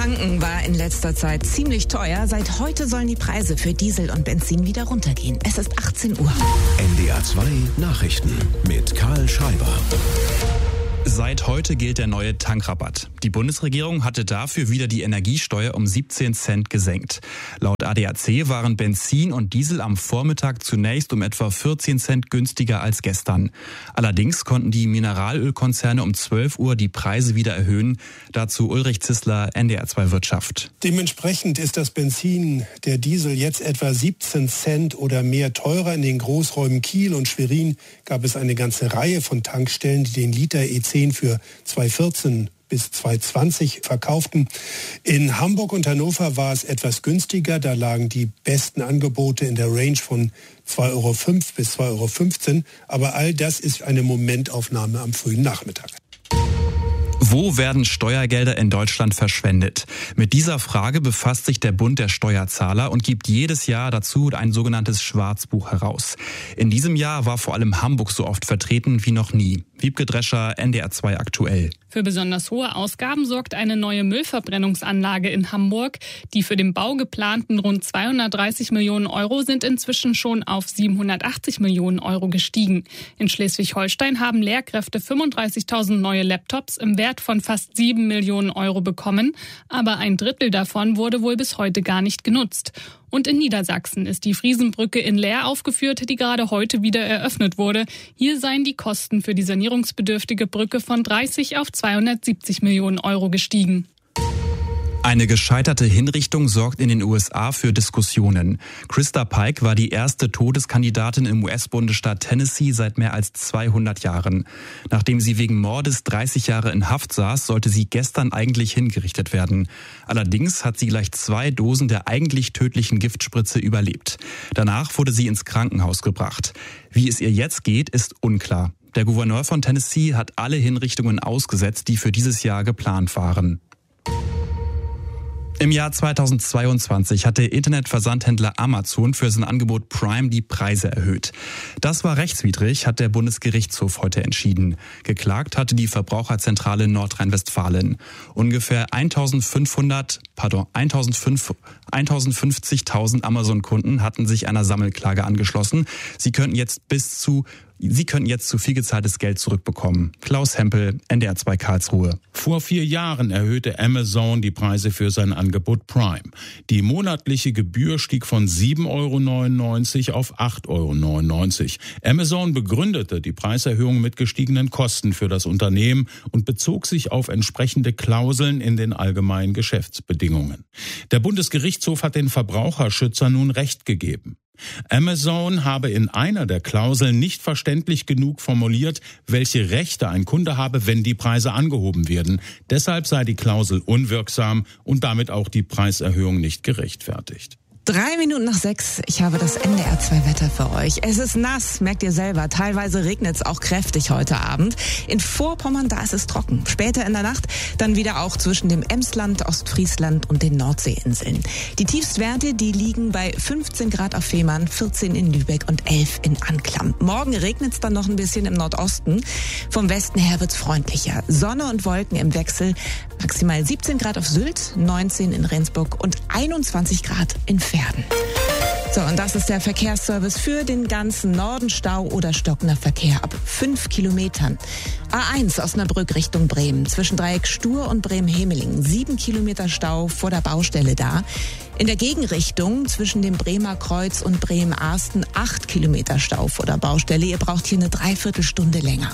Tanken war in letzter Zeit ziemlich teuer. Seit heute sollen die Preise für Diesel und Benzin wieder runtergehen. Es ist 18 Uhr. NDR 2 Nachrichten mit Karl Schreiber. Seit heute gilt der neue Tankrabatt. Die Bundesregierung hatte dafür wieder die Energiesteuer um 17 Cent gesenkt. Laut ADAC waren Benzin und Diesel am Vormittag zunächst um etwa 14 Cent günstiger als gestern. Allerdings konnten die Mineralölkonzerne um 12 Uhr die Preise wieder erhöhen. Dazu Ulrich Zissler, NDR 2 Wirtschaft. Dementsprechend ist das Benzin, der Diesel jetzt etwa 17 Cent oder mehr teurer. In den Großräumen Kiel und Schwerin gab es eine ganze Reihe von Tankstellen, die den Liter E10 für 2,14 bis 2,20 verkauften. In Hamburg und Hannover war es etwas günstiger. Da lagen die besten Angebote in der Range von 2,05 Euro bis 2,15 Euro. Aber all das ist eine Momentaufnahme am frühen Nachmittag. Wo werden Steuergelder in Deutschland verschwendet? Mit dieser Frage befasst sich der Bund der Steuerzahler und gibt jedes Jahr dazu ein sogenanntes Schwarzbuch heraus. In diesem Jahr war vor allem Hamburg so oft vertreten wie noch nie. Wiebke Drescher, NDR 2 aktuell. Für besonders hohe Ausgaben sorgt eine neue Müllverbrennungsanlage in Hamburg. Die für den Bau geplanten rund 230 Millionen Euro sind inzwischen schon auf 780 Millionen Euro gestiegen. In Schleswig-Holstein haben Lehrkräfte 35.000 neue Laptops im Wert von fast 7 Millionen Euro bekommen. Aber ein Drittel davon wurde wohl bis heute gar nicht genutzt. Und in Niedersachsen ist die Friesenbrücke in Leer aufgeführt, die gerade heute wieder eröffnet wurde. Hier seien die Kosten für die sanierungsbedürftige Brücke von 30 auf 270 Millionen Euro gestiegen. Eine gescheiterte Hinrichtung sorgt in den USA für Diskussionen. Krista Pike war die erste Todeskandidatin im US-Bundesstaat Tennessee seit mehr als 200 Jahren. Nachdem sie wegen Mordes 30 Jahre in Haft saß, sollte sie gestern eigentlich hingerichtet werden. Allerdings hat sie gleich 2 Dosen der eigentlich tödlichen Giftspritze überlebt. Danach wurde sie ins Krankenhaus gebracht. Wie es ihr jetzt geht, ist unklar. Der Gouverneur von Tennessee hat alle Hinrichtungen ausgesetzt, die für dieses Jahr geplant waren. Im Jahr 2022 hat der Internetversandhändler Amazon für sein Angebot Prime die Preise erhöht. Das war rechtswidrig, hat der Bundesgerichtshof heute entschieden. Geklagt hatte die Verbraucherzentrale Nordrhein-Westfalen. Ungefähr 1.050.000 Amazon-Kunden hatten sich einer Sammelklage angeschlossen. Sie könnten jetzt zu viel gezahltes Geld zurückbekommen. Klaus Hempel, NDR 2 Karlsruhe. Vor 4 Jahren erhöhte Amazon die Preise für sein Angebot Prime. Die monatliche Gebühr stieg von 7,99 € auf 8,99 €. Amazon begründete die Preiserhöhung mit gestiegenen Kosten für das Unternehmen und bezog sich auf entsprechende Klauseln in den allgemeinen Geschäftsbedingungen. Der Bundesgerichtshof hat den Verbraucherschützern nun Recht gegeben. Amazon habe in einer der Klauseln nicht verständlich genug formuliert, welche Rechte ein Kunde habe, wenn die Preise angehoben werden. Deshalb sei die Klausel unwirksam und damit auch die Preiserhöhung nicht gerechtfertigt. 6:03. Ich habe das NDR 2 Wetter für euch. Es ist nass, merkt ihr selber. Teilweise regnet es auch kräftig heute Abend. In Vorpommern, da ist es trocken. Später in der Nacht dann wieder auch zwischen dem Emsland, Ostfriesland und den Nordseeinseln. Die Tiefstwerte, die liegen bei 15 Grad auf Fehmarn, 14 in Lübeck und 11 in Anklam. Morgen regnet es dann noch ein bisschen im Nordosten. Vom Westen her wird's freundlicher. Sonne und Wolken im Wechsel. Maximal 17 Grad auf Sylt, 19 in Rendsburg und 21 Grad in Pferden. So, und das ist der Verkehrsservice für den ganzen Norden. Stau oder stockender Verkehr ab 5 Kilometern. A1 Osnabrück Richtung Bremen. Zwischen Dreieck Stur und Bremen-Hemeling. 7 Kilometer Stau vor der Baustelle da. In der Gegenrichtung zwischen dem Bremer Kreuz und Bremen-Arsten 8 Kilometer Stau vor der Baustelle. Ihr braucht hier eine Dreiviertelstunde länger.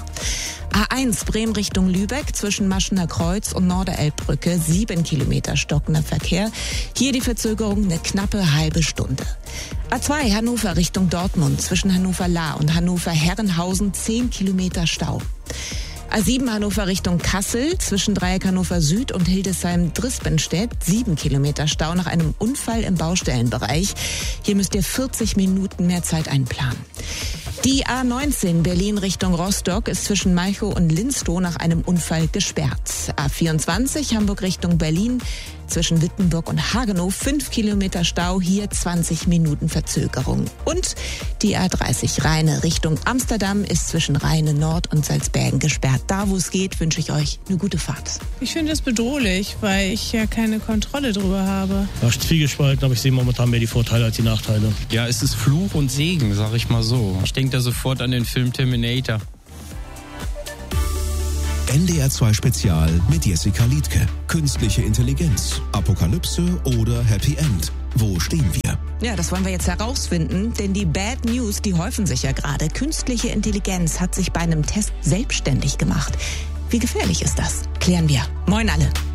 A1 Bremen Richtung Lübeck zwischen Maschener Kreuz und Norderelbbrücke 7 Kilometer stockender Verkehr. Hier die Verzögerung eine knappe halbe Stunde. A2 Hannover Richtung Dortmund zwischen Hannover-Laa und Hannover-Herrenhausen 10 Kilometer Stau. A7 Hannover Richtung Kassel zwischen Dreieck Hannover Süd und Hildesheim-Drispenstedt 7 Kilometer Stau nach einem Unfall im Baustellenbereich. Hier müsst ihr 40 Minuten mehr Zeit einplanen. Die A19 Berlin Richtung Rostock ist zwischen Malchow und Linstow nach einem Unfall gesperrt. A24 Hamburg Richtung Berlin zwischen Wittenberg und Hagenow 5 Kilometer Stau, hier 20 Minuten Verzögerung. Und die A30 Rheine Richtung Amsterdam ist zwischen Rheine Nord und Salzbergen gesperrt. Da, wo es geht, wünsche ich euch eine gute Fahrt. Ich finde es bedrohlich, weil ich ja keine Kontrolle drüber habe. Ja, zwiegespalten, aber ich sehe momentan mehr die Vorteile als die Nachteile. Ja, es ist Fluch und Segen, sag ich mal so. Ich denke da sofort an den Film Terminator. NDR 2 Spezial mit Jessica Liedtke. Künstliche Intelligenz, Apokalypse oder Happy End? Wo stehen wir? Ja, das wollen wir jetzt herausfinden, denn die Bad News, die häufen sich ja gerade. Künstliche Intelligenz hat sich bei einem Test selbstständig gemacht. Wie gefährlich ist das? Klären wir. Moin alle.